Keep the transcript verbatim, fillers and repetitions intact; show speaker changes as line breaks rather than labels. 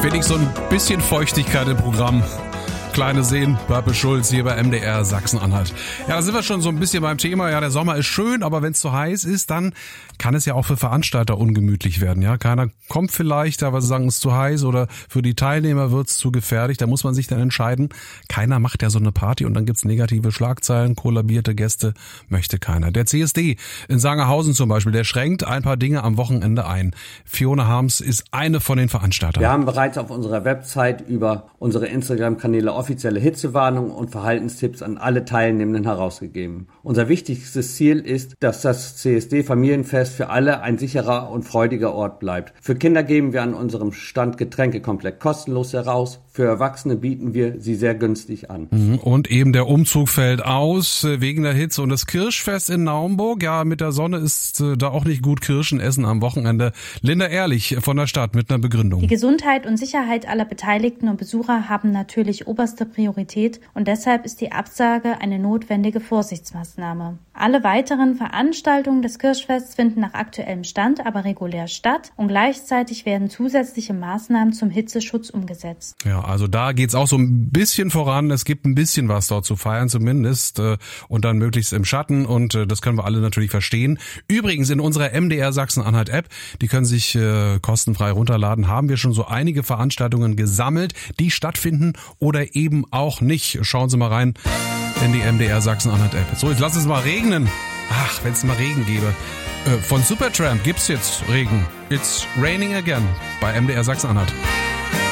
Wenig so ein bisschen Feuchtigkeit im Programm. Kleine Seen, Purple Schulz hier bei M D R Sachsen-Anhalt. Ja, da sind wir schon so ein bisschen beim Thema. Ja, der Sommer ist schön, aber wenn es zu heiß ist, dann kann es ja auch für Veranstalter ungemütlich werden. Ja, keiner kommt vielleicht, aber sie sagen, es ist zu heiß, oder für die Teilnehmer wird es zu gefährlich. Da muss man sich dann entscheiden. Keiner macht ja so eine Party und dann gibt's negative Schlagzeilen, kollabierte Gäste, möchte keiner. Der C S D in Sangerhausen zum Beispiel, der schränkt ein paar Dinge am Wochenende ein. Fiona Harms ist eine von den Veranstaltern.
Wir haben bereits auf unserer Website über unsere Instagram-Kanäle offizielle Hitzewarnungen und Verhaltenstipps an alle Teilnehmenden herausgegeben. Unser wichtigstes Ziel ist, dass das C S D-Familienfest für alle ein sicherer und freudiger Ort bleibt. Für Kinder geben wir an unserem Stand Getränke komplett kostenlos heraus. Für Erwachsene bieten wir sie sehr günstig an.
Und eben der Umzug fällt aus wegen der Hitze. Und das Kirschfest in Naumburg, ja, mit der Sonne ist da auch nicht gut Kirschen essen am Wochenende. Linda Ehrlich von der Stadt mit einer Begründung.
Die Gesundheit und Sicherheit aller Beteiligten und Besucher haben natürlich oberste Priorität und deshalb ist die Absage eine notwendige Vorsichtsmaßnahme. Alle weiteren Veranstaltungen des Kirschfests finden nach aktuellem Stand aber regulär statt und gleichzeitig werden zusätzliche Maßnahmen zum Hitzeschutz umgesetzt.
Ja, also da geht's auch so ein bisschen voran. Es gibt ein bisschen was dort zu feiern zumindest und dann möglichst im Schatten und das können wir alle natürlich verstehen. Übrigens in unserer M D R Sachsen-Anhalt App, die können sich kostenfrei runterladen, haben wir schon so einige Veranstaltungen gesammelt, die stattfinden oder eben auch nicht. Schauen Sie mal rein in die M D R Sachsen-Anhalt App. So, jetzt lass es mal regnen. Ach, wenn es mal Regen gäbe. Von Supertramp gibt's jetzt Regen. It's raining again bei M D R Sachsen-Anhalt.